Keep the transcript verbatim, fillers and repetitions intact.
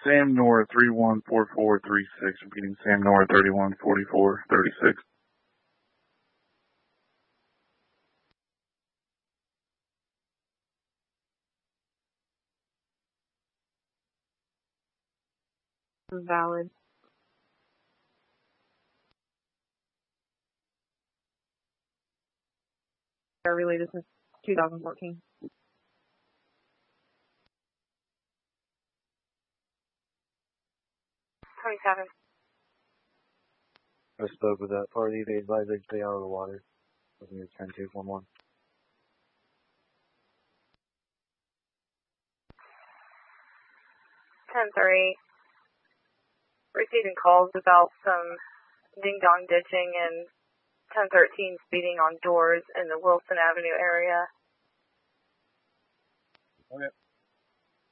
Sam Nora three one four four three six, repeating Sam Nora thirty-one forty-four thirty-six. Valid. I relay this is two thousand fourteen. twenty-seven. I spoke with that party. They advised they stay out of the water. I think it's ten two one one. ten three. Receiving calls about some ding-dong ditching and ten thirteen speeding on doors in the Wilson Avenue area. Okay.